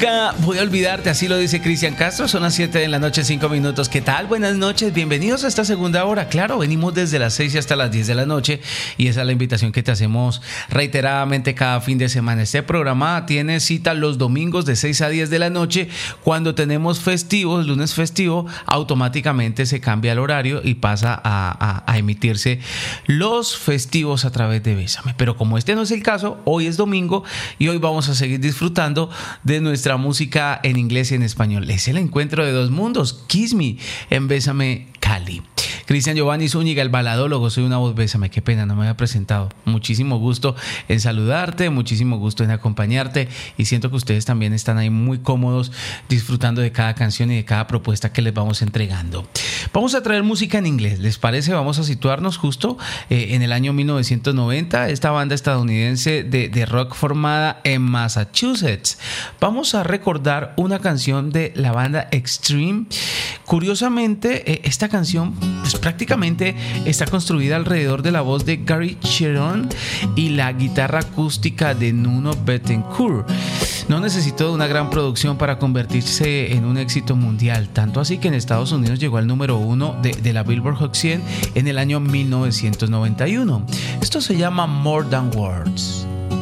Nunca voy a olvidarte, así lo dice Cristian Castro. Son las 7 de la noche, 5 minutos. ¿Qué tal? Buenas noches, bienvenidos a esta segunda hora. Claro, venimos desde las 6 hasta las 10 de la noche y esa es la invitación que te hacemos reiteradamente cada fin de semana. Este programa tiene cita los domingos de 6 a 10 de la noche. Cuando tenemos festivos, lunes festivo, automáticamente se cambia el horario y pasa a emitirse los festivos a través de Bésame. Pero como este no es el caso, hoy es domingo y hoy vamos a seguir disfrutando de nuestra música en inglés y en español. Es el encuentro de dos mundos. Kiss Me en Bésame Cali. Cristian Giovanni Zúñiga, el baladólogo, soy una voz. Bésame, qué pena, no me había presentado. Muchísimo gusto en saludarte, muchísimo gusto en acompañarte y siento que ustedes también están ahí muy cómodos disfrutando de cada canción y de cada propuesta que les vamos entregando. Vamos a traer música en inglés, ¿les parece? Vamos a situarnos justo en el año 1990, esta banda estadounidense de rock formada en Massachusetts. Vamos a recordar una canción de la banda Extreme. Curiosamente, esta canción pues prácticamente está construida alrededor de la voz de Gary Cherone y la guitarra acústica de Nuno Bettencourt. No necesitó de una gran producción para convertirse en un éxito mundial, tanto así que en Estados Unidos llegó al número 1 de la Billboard Hot 100 en el año 1991. Esto se llama More Than Words.